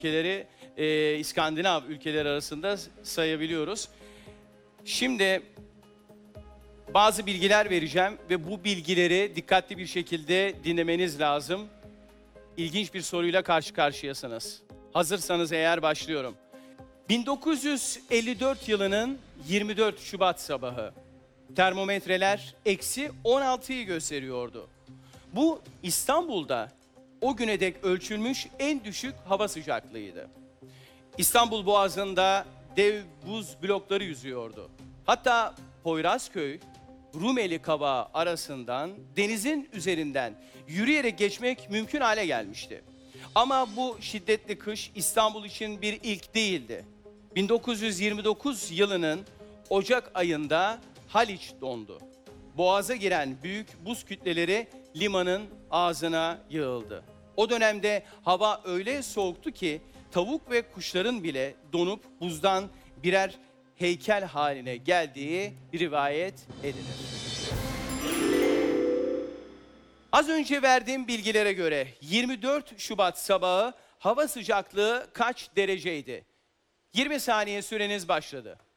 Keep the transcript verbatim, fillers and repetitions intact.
ülkeleri e, İskandinav ülkeleri arasında sayabiliyoruz. Şimdi bazı bilgiler vereceğim ve bu bilgileri dikkatli bir şekilde dinlemeniz lazım. İlginç bir soruyla karşı karşıyasınız. Hazırsanız eğer başlıyorum. bin dokuz yüz elli dört yılının yirmi dört Şubat sabahı termometreler eksi on altıyı gösteriyordu. Bu İstanbul'da o güne dek ölçülmüş en düşük hava sıcaklığıydı. İstanbul Boğazı'nda dev buz blokları yüzüyordu. Hatta Poyrazköy, Rumeli Kavağı arasından denizin üzerinden yürüyerek geçmek mümkün hale gelmişti. Ama bu şiddetli kış İstanbul için bir ilk değildi. bin dokuz yüz yirmi dokuz yılının Ocak ayında Haliç dondu. Boğaza giren büyük buz kütleleri limanın ağzına yığıldı. O dönemde hava öyle soğuktu ki tavuk ve kuşların bile donup buzdan birer heykel haline geldiği rivayet edilir. Az önce verdiğim bilgilere göre yirmi dört Şubat sabahı hava sıcaklığı kaç dereceydi? yirmi saniye süreniz başladı.